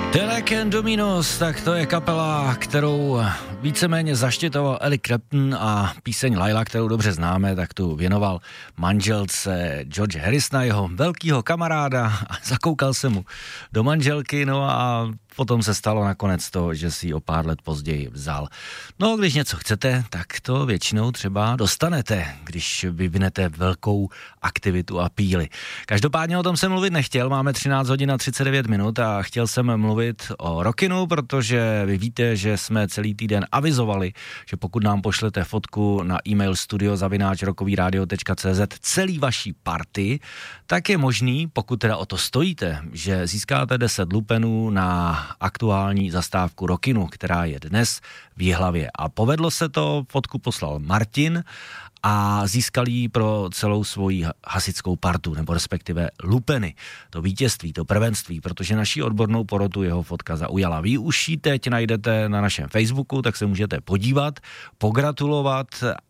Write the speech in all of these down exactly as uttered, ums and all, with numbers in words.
Delek and Dominos, tak to je kapela, kterou víceméně zaštětoval Eric Clapton a píseň Laila, kterou dobře známe, tak tu věnoval manželce George Harrisona, jeho velkýho kamaráda, a zakoukal se mu do manželky, no a potom se stalo nakonec to, že si ji o pár let později vzal. No, když něco chcete, tak to většinou třeba dostanete, když vyvinete velkou aktivitu a píli. Každopádně o tom jsem mluvit nechtěl, máme třináct hodin a třicet devět minut a chtěl jsem mluvit o Rockinu, protože vy víte, že jsme celý týden avizovali, že pokud nám pošlete fotku na e-mail studio zavináč rockovyradio tečka cé zet celý vaší party, tak je možný, pokud teda o to stojíte, že získáte deset lupenů na aktuální zastávku Rockinu, která je dnes v Jihlavě. A povedlo se to, fotku poslal Martin a získal ji pro celou svoji hasičskou partu, nebo respektive lupeny. To vítězství, to prvenství, protože naší odbornou porotu jeho fotka zaujala. Vy už ji teď najdete na našem Facebooku, tak se můžete podívat, pogratulovat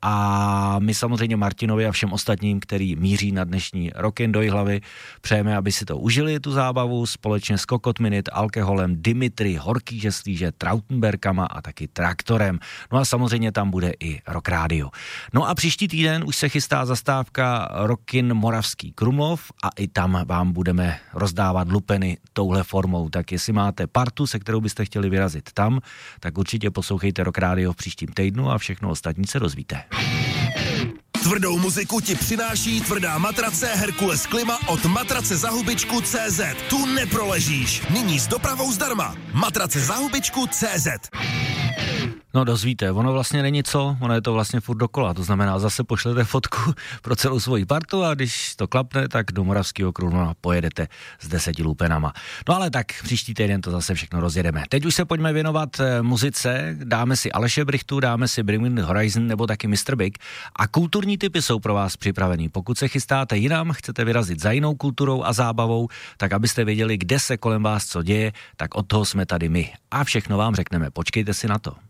a my samozřejmě Martinovi a všem ostatním, který míří na dnešní Rockin do Jihlavy, přejeme, aby si to užili, tu zábavu, společně s Kokot Minute, alkoholem, Dimitri, Horký žeslíže, Trautenbergama a taky Traktorem. No a samozřejmě tam bude i Rock Radio. No a příští Příští týden už se chystá zastávka Rockin Moravský Krumlov a i tam vám budeme rozdávat lupeny touhle formou. Tak jestli máte partu, se kterou byste chtěli vyrazit tam, tak určitě poslouchejte Rock Radio v příštím týdnu a všechno ostatní se dozvíte. Tvrdou muziku ti přináší tvrdá matrace Herkules Klima od matrace za hubičku tečka cé zet. Tu neproležíš. Nyní s dopravou zdarma. Matrace za hubičku tečka cé zet. No dozvíte, ono vlastně není co, ono je to vlastně furt dokola, to znamená zase pošlete fotku pro celou svoji partu a když to klapne, tak do Moravského Krumlova pojedete s deseti lupenama. No ale tak příští týden to zase všechno rozjedeme. Teď už se pojďme věnovat e, muzice, dáme si Aleše Brichtu, dáme si Bring Me the Horizon nebo taky mister Big a kulturní tipy jsou pro vás připravený. Pokud se chystáte jinam, chcete vyrazit za jinou kulturou a zábavou, tak abyste věděli, kde se kolem vás co děje, tak od toho jsme tady my a všechno vám řekneme, počkejte si na to.